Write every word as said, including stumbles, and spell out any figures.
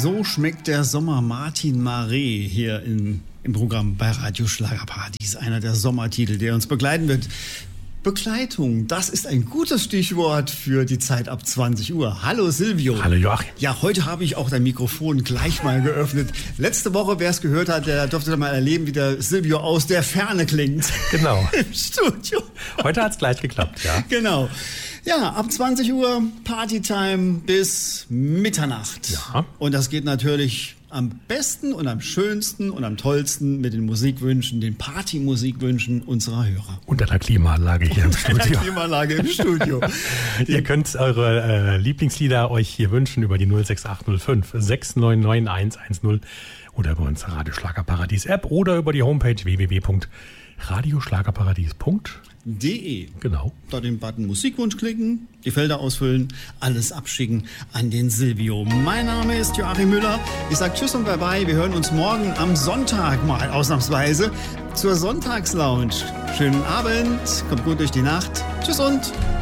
So schmeckt der Sommer. Martin Mare hier in, im Programm bei Radio Schlagerparadies. Einer der Sommertitel, der uns begleiten wird. Begleitung, das ist ein gutes Stichwort für die Zeit ab zwanzig Uhr. Hallo Silvio. Hallo Joachim. Ja, heute habe ich auch dein Mikrofon gleich mal geöffnet. Letzte Woche, wer es gehört hat, der durfte mal erleben, wie der Silvio aus der Ferne klingt. Genau. Im Studio. Heute hat es gleich geklappt, ja. Genau. Ja, ab zwanzig Uhr Partytime bis Mitternacht. Ja. Und das geht natürlich am besten und am schönsten und am tollsten mit den Musikwünschen, den Partymusikwünschen unserer Hörer. Unter der Klimaanlage hier im Studio. Unter der Klimaanlage im Studio. Ihr könnt eure äh, Lieblingslieder euch hier wünschen über die null sechs acht null fünf sechs neun neun eins eins null oder über unsere Radio Schlagerparadies App oder über die Homepage w w w punkt radioschlagerparadies punkt de. Genau. Da den Button Musikwunsch klicken, die Felder ausfüllen, alles abschicken an den Silvio. Mein Name ist Joachim Müller. Ich sage Tschüss und Bye-bye. Wir hören uns morgen am Sonntag mal ausnahmsweise zur Sonntagslounge. Schönen Abend, kommt gut durch die Nacht. Tschüss und